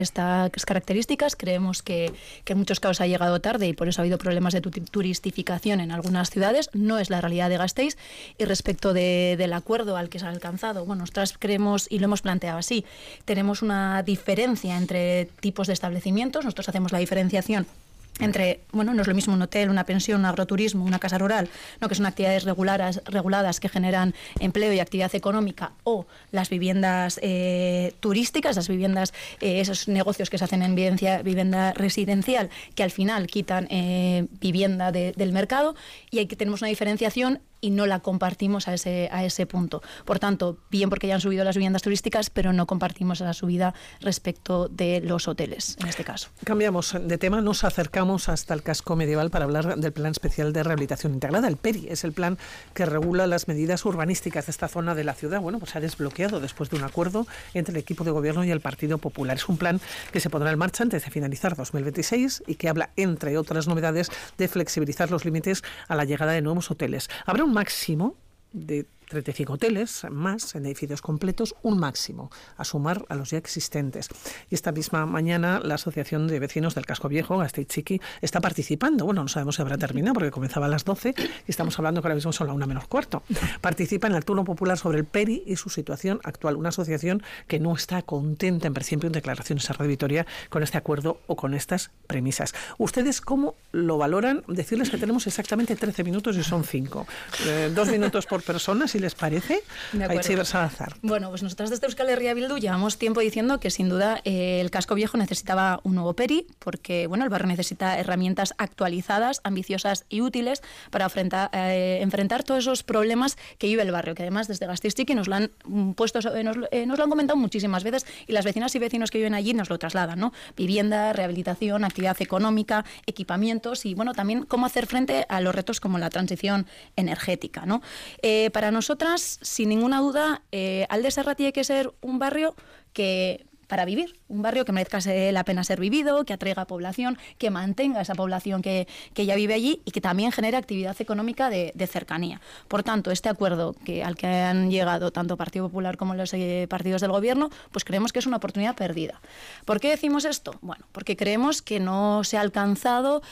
estas características. Creemos que en muchos casos ha llegado tarde y por eso ha habido problemas de turistificación en algunas ciudades. No es la realidad de Gasteiz. Y respecto del acuerdo al que se ha alcanzado, bueno, nosotras creemos, y lo hemos planteado así, tenemos una diferencia entre tipos de establecimientos. Nosotros hacemos la diferenciación entre, bueno, no es lo mismo un hotel, una pensión, un agroturismo, una casa rural, ¿no?, que son actividades reguladas que generan empleo y actividad económica, o las viviendas turísticas, las viviendas, esos negocios que se hacen en vivienda residencial, que al final quitan vivienda del mercado, y ahí que tenemos una diferenciación y no la compartimos a ese punto. Por tanto, bien porque ya han subido las viviendas turísticas, pero no compartimos esa subida respecto de los hoteles, en este caso. Cambiamos de tema, nos acercamos hasta el casco medieval para hablar del Plan Especial de Rehabilitación Integrada, el PERI. Es el plan que regula las medidas urbanísticas de esta zona de la ciudad. Bueno, pues se ha desbloqueado después de un acuerdo entre el equipo de gobierno y el Partido Popular. Es un plan que se pondrá en marcha antes de finalizar 2026 y que habla, entre otras novedades, de flexibilizar los límites a la llegada de nuevos hoteles. Habrá un máximo de 35 hoteles más en edificios completos, un máximo a sumar a los ya existentes. Y esta misma mañana la Asociación de Vecinos del Casco Viejo, Gasteiz Txiki, está participando. Bueno, no sabemos si habrá terminado porque comenzaba a las 12 y estamos hablando que ahora mismo son las 1 menos cuarto. Participa en el turno popular sobre el PERI y su situación actual. Una asociación que no está contenta, en principio, en declaraciones a Radio Vitoria, con este acuerdo o con estas premisas. ¿Ustedes cómo lo valoran? Decirles que tenemos exactamente 13 minutos y son 5. 2 minutos por persona, si les parece. Aitziber Salazar. Bueno, pues nosotros desde Euskal Herria Bildu llevamos tiempo diciendo que sin duda el Casco Viejo necesitaba un nuevo PERI, porque bueno, el barrio necesita herramientas actualizadas, ambiciosas y útiles para enfrentar todos esos problemas que vive el barrio, que además desde Gasteiz Txiki nos lo han puesto, nos lo han comentado muchísimas veces, y las vecinas y vecinos que viven allí nos lo trasladan, ¿no? Vivienda, rehabilitación, actividad económica, equipamientos y bueno, también cómo hacer frente a los retos como la transición energética, ¿no? Para nosotras, sin ninguna duda, Alde Serra tiene que ser un barrio que, para vivir, un barrio que merezca la pena ser vivido, que atraiga población, que mantenga esa población que ya vive allí y que también genere actividad económica de cercanía. Por tanto, este acuerdo al que han llegado tanto Partido Popular como los partidos del Gobierno, pues creemos que es una oportunidad perdida. ¿Por qué decimos esto? Bueno, porque creemos que no se ha alcanzado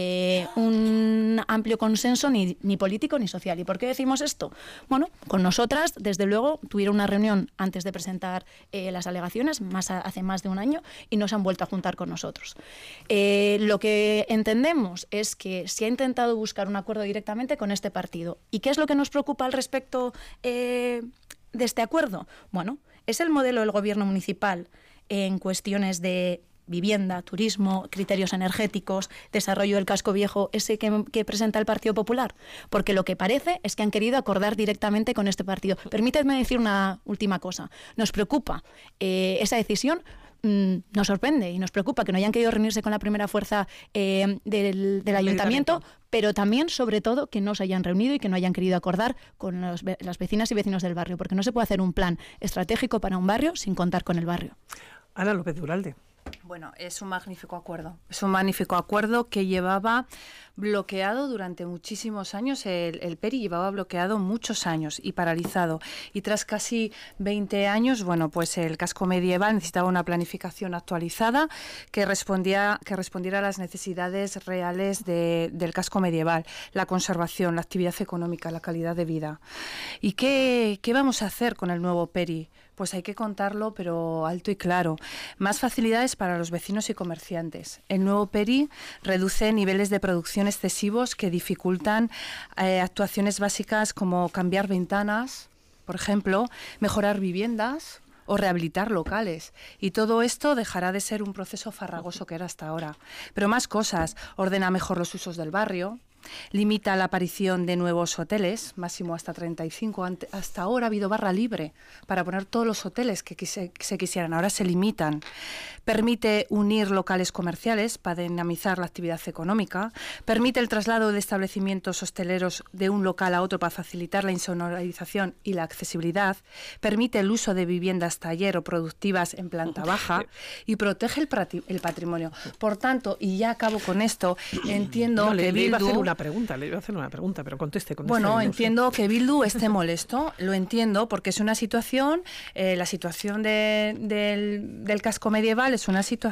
un amplio consenso ni político ni social. ¿Y por qué decimos esto? Bueno, con nosotras, desde luego, tuvieron una reunión antes de presentar las alegaciones, hace más de un año, y no se han vuelto a juntar con nosotros. Lo que entendemos es que se ha intentado buscar un acuerdo directamente con este partido. ¿Y qué es lo que nos preocupa al respecto de este acuerdo? Bueno, es el modelo del gobierno municipal en cuestiones de vivienda, turismo, criterios energéticos, desarrollo del casco viejo, ese que presenta el Partido Popular, porque lo que parece es que han querido acordar directamente con este partido. Permíteme decir una última cosa. Nos preocupa esa decisión. Nos sorprende y nos preocupa que no hayan querido reunirse con la primera fuerza del ayuntamiento, pero también, sobre todo, que no se hayan reunido y que no hayan querido acordar con las vecinas y vecinos del barrio, porque no se puede hacer un plan estratégico para un barrio sin contar con el barrio. Ana López de Uralde. Bueno, es un magnífico acuerdo. Es un magnífico acuerdo que llevaba bloqueado durante muchísimos años. El PERI llevaba bloqueado muchos años y paralizado. Y tras casi 20 años, bueno, pues el casco medieval necesitaba una planificación actualizada que respondiera a las necesidades reales del casco medieval, la conservación, la actividad económica, la calidad de vida. ¿Y qué vamos a hacer con el nuevo PERI? Pues hay que contarlo, pero alto y claro. Más facilidades para los vecinos y comerciantes. El nuevo PERI reduce niveles de producción excesivos que dificultan actuaciones básicas como cambiar ventanas, por ejemplo, mejorar viviendas o rehabilitar locales. Y todo esto dejará de ser un proceso farragoso que era hasta ahora. Pero más cosas. Ordena mejor los usos del barrio. Limita la aparición de nuevos hoteles, máximo hasta 35. Hasta ahora ha habido barra libre para poner todos los hoteles que se quisieran. Ahora se limitan. Permite unir locales comerciales para dinamizar la actividad económica. Permite el traslado de establecimientos hosteleros de un local a otro para facilitar la insonorización y la accesibilidad. Permite el uso de viviendas taller o productivas en planta baja y protege el patrimonio. Por tanto, y ya acabo con esto, entiendo que le iba a hacer una pregunta, pero conteste. Bueno, entiendo que Bildu esté molesto, lo entiendo, porque es una situación, la situación del casco medieval es una situación